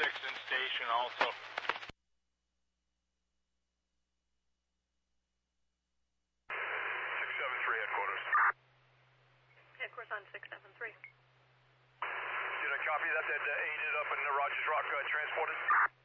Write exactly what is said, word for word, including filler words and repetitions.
Jackson Station also. six seven three headquarters. Headquarters on six seven three. Did I copy that? That uh, aided up in the Rogers Rock uh, transported?